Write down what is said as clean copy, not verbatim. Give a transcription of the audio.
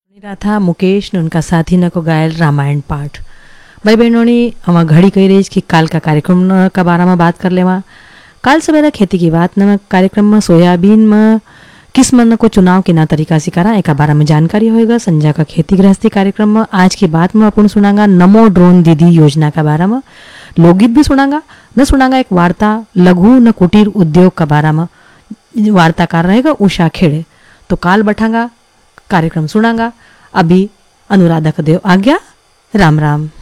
रहा था मुकेश ने उनका साथी न को गायल रामायण पाठ। भाई बहनों ने हम घड़ी कही रही कि काल का कार्यक्रम का बारे में बात कर लेवा। काल सवेरा खेती की बात न कार्यक्रम में सोयाबीन में किस मन को चुनाव के ना तरीका से करा एक बारे में जानकारी होएगा। संजा का खेती गृहस्थी कार्यक्रम में आज की बात में अपन सुनागा नमो ड्रोन दीदी योजना का बारे में, लोकगीत भी सुनागा न सुनागा एक वार्ता लघु न कुटीर उद्योग का बारे में। वार्ताकार रहेगा उषा खेड़े। तो काल बैठांगा कार्यक्रम सुनागा। अभी अनुराधा का देव आज्ञा। राम राम।